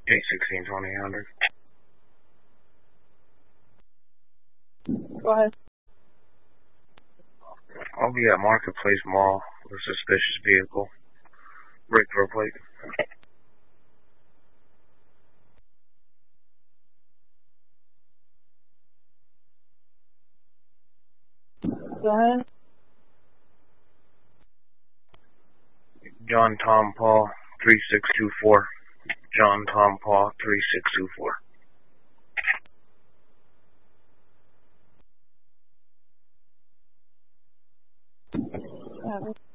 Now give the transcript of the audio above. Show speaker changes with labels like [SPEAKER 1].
[SPEAKER 1] 816-2000.
[SPEAKER 2] Go ahead.
[SPEAKER 1] I'll be at Marketplace Mall with a suspicious vehicle. Break for a plate.
[SPEAKER 2] Go ahead.
[SPEAKER 1] John Tom Paul 3624. John Tom Paul 3624.
[SPEAKER 2] Got it.